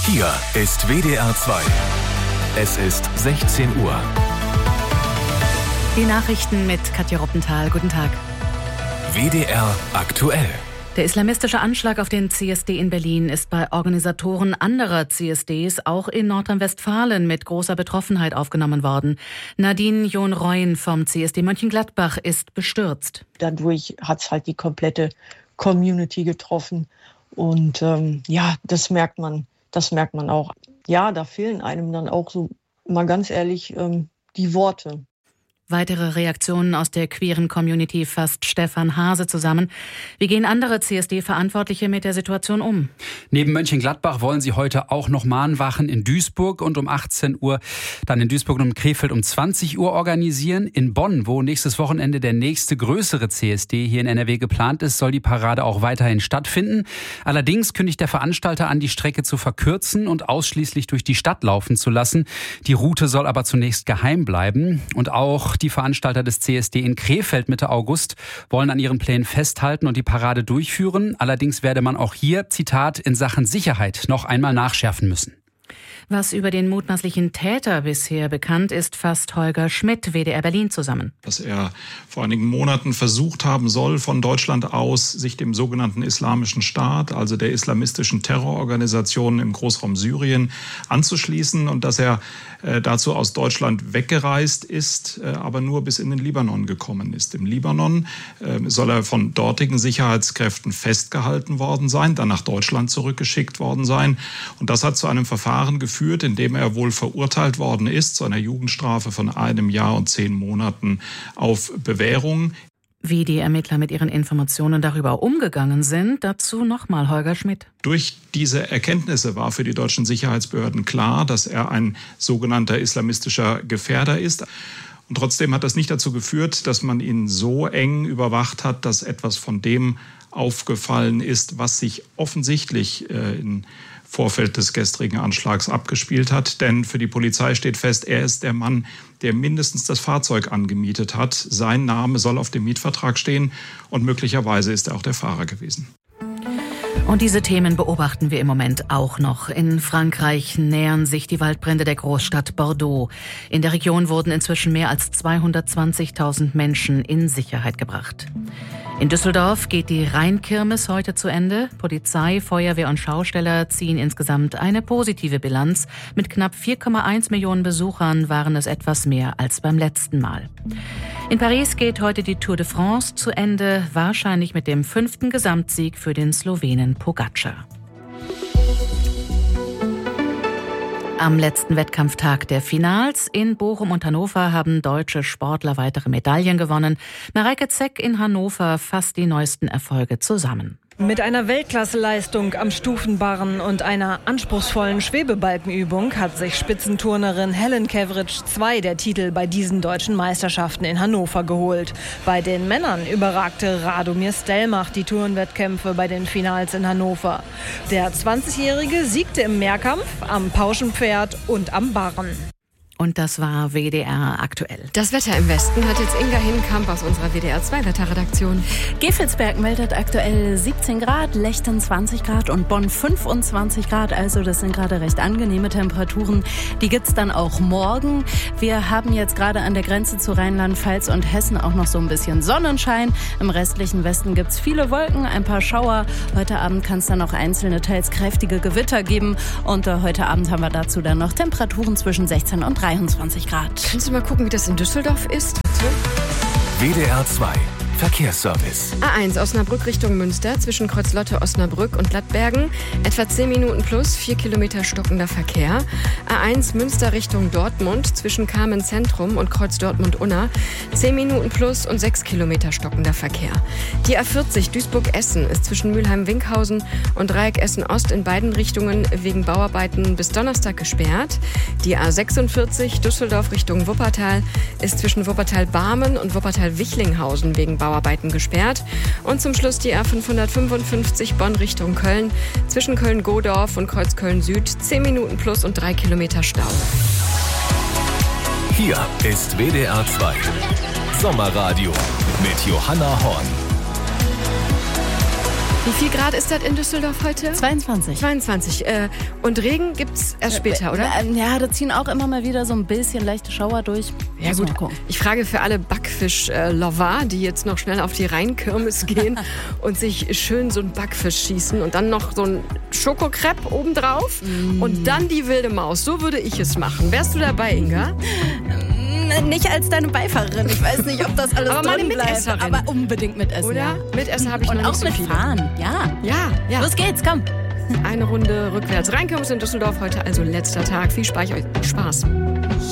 Hier ist WDR 2. Es ist 16 Uhr. Die Nachrichten mit Katja Ruppenthal. Guten Tag. WDR aktuell. Der islamistische Anschlag auf den CSD in Berlin ist bei Organisatoren anderer CSDs auch in Nordrhein-Westfalen mit großer Betroffenheit aufgenommen worden. Nadine John-Reuen vom CSD Mönchengladbach ist bestürzt. Dadurch hat es halt die komplette Community getroffen. Und das merkt man auch. Ja, da fehlen einem dann auch so, mal ganz ehrlich, die Worte. Weitere Reaktionen aus der queeren Community fasst Stefan Hase zusammen. Wie gehen andere CSD-Verantwortliche mit der Situation um? Neben Mönchengladbach wollen sie heute auch noch Mahnwachen in Duisburg und um 18 Uhr dann in Duisburg und Krefeld um 20 Uhr organisieren. In Bonn, wo nächstes Wochenende der nächste größere CSD hier in NRW geplant ist, soll die Parade auch weiterhin stattfinden. Allerdings kündigt der Veranstalter an, die Strecke zu verkürzen und ausschließlich durch die Stadt laufen zu lassen. Die Route soll aber zunächst geheim bleiben. Und auch die Veranstalter des CSD in Krefeld Mitte August wollen an ihren Plänen festhalten und die Parade durchführen. Allerdings werde man auch hier, Zitat, in Sachen Sicherheit noch einmal nachschärfen müssen. Was über den mutmaßlichen Täter bisher bekannt ist, fasst Holger Schmidt, WDR Berlin, zusammen. Dass er vor einigen Monaten versucht haben soll, von Deutschland aus sich dem sogenannten Islamischen Staat, also der islamistischen Terrororganisation im Großraum Syrien, anzuschließen und dass er dazu aus Deutschland weggereist ist, aber nur bis in den Libanon gekommen ist. Im Libanon soll er von dortigen Sicherheitskräften festgehalten worden sein, dann nach Deutschland zurückgeschickt worden sein. Und das hat zu einem Verfahren geführt, in dem er wohl verurteilt worden ist, zu einer Jugendstrafe von 1 Jahr und 10 Monaten auf Bewährung. Wie die Ermittler mit ihren Informationen darüber umgegangen sind, dazu nochmal Holger Schmidt. Durch diese Erkenntnisse war für die deutschen Sicherheitsbehörden klar, dass er ein sogenannter islamistischer Gefährder ist. Und trotzdem hat das nicht dazu geführt, dass man ihn so eng überwacht hat, dass etwas von dem aufgefallen ist, was sich offensichtlich im Vorfeld des gestrigen Anschlags abgespielt hat. Denn für die Polizei steht fest, er ist der Mann, der mindestens das Fahrzeug angemietet hat. Sein Name soll auf dem Mietvertrag stehen und möglicherweise ist er auch der Fahrer gewesen. Und diese Themen beobachten wir im Moment auch noch. In Frankreich nähern sich die Waldbrände der Großstadt Bordeaux. In der Region wurden inzwischen mehr als 220.000 Menschen in Sicherheit gebracht. In Düsseldorf geht die Rheinkirmes heute zu Ende. Polizei, Feuerwehr und Schausteller ziehen insgesamt eine positive Bilanz. Mit knapp 4,1 Millionen Besuchern waren es etwas mehr als beim letzten Mal. In Paris geht heute die Tour de France zu Ende, wahrscheinlich mit dem 5. Gesamtsieg für den Slowenen Pogačar. Am letzten Wettkampftag der Finals in Bochum und Hannover haben deutsche Sportler weitere Medaillen gewonnen. Mareike Zeck in Hannover fasst die neuesten Erfolge zusammen. Mit einer Weltklasseleistung am Stufenbarren und einer anspruchsvollen Schwebebalkenübung hat sich Spitzenturnerin Helen Kevritsch 2 der Titel bei diesen deutschen Meisterschaften in Hannover geholt. Bei den Männern überragte Radomir Stelmach die Turnwettkämpfe bei den Finals in Hannover. Der 20-Jährige siegte im Mehrkampf, am Pauschenpferd und am Barren. Und das war WDR aktuell. Das Wetter im Westen hat jetzt Inga Hinkamp aus unserer WDR 2 Wetterredaktion. Gevelsberg meldet aktuell 17 Grad, Lechten 20 Grad und Bonn 25 Grad. Also das sind gerade recht angenehme Temperaturen. Die gibt's dann auch morgen. Wir haben jetzt gerade an der Grenze zu Rheinland-Pfalz und Hessen auch noch so ein bisschen Sonnenschein. Im restlichen Westen gibt's viele Wolken, ein paar Schauer. Heute Abend kann es dann auch einzelne, teils kräftige Gewitter geben. Und heute Abend haben wir dazu dann noch Temperaturen zwischen 16 und 23 Grad. Kannst du mal gucken, wie das in Düsseldorf ist? WDR 2 Verkehrsservice. A1 Osnabrück Richtung Münster zwischen Kreuzlotte, Osnabrück und Blattbergen. Etwa 10 Minuten plus, 4 Kilometer stockender Verkehr. A1 Münster Richtung Dortmund zwischen Kamen Zentrum und Kreuz Dortmund-Unna. 10 Minuten plus und 6 Kilometer stockender Verkehr. Die A40 Duisburg-Essen ist zwischen Mülheim-Winkhausen und Dreieck Essen-Ost in beiden Richtungen wegen Bauarbeiten bis Donnerstag gesperrt. Die A46 Düsseldorf Richtung Wuppertal ist zwischen Wuppertal-Barmen und Wuppertal-Wichlinghausen wegen Bauarbeiten gesperrt. Und zum Schluss die A555 Bonn Richtung Köln zwischen Köln-Godorf und Kreuz Köln-Süd 10 Minuten plus und 3 Kilometer Stau. Hier ist WDR 2 Sommerradio mit Johanna Horn. Wie viel Grad ist das in Düsseldorf heute? 22. 22. Und Regen gibt's erst später, oder? Ja, da ziehen auch immer mal wieder so ein bisschen leichte Schauer durch. Ja gut, ich frage für alle Backfisch-Lover, die jetzt noch schnell auf die Rheinkirmes gehen und sich schön so einen Backfisch schießen und dann noch so ein Schokokrepp obendrauf und dann die wilde Maus. So würde ich es machen. Wärst du dabei, Inga? Nicht als deine Beifahrerin. Ich weiß nicht, ob das alles aber drin meine bleibt. Mitesserin. Aber unbedingt mitessen. Oder? Ja. Mitessen habe ich und noch nicht auch so mit viele. Fahren. Ja. Ja. Los geht's, komm. Eine Runde rückwärts. Rheinkirmes in Düsseldorf heute, also letzter Tag. Viel Spaß.